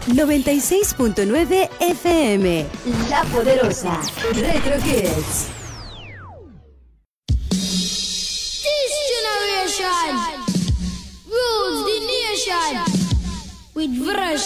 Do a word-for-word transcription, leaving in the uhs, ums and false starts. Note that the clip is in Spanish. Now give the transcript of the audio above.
noventa y seis punto nueve F M. La Poderosa. Retro Kids. This generation rules the nation with version.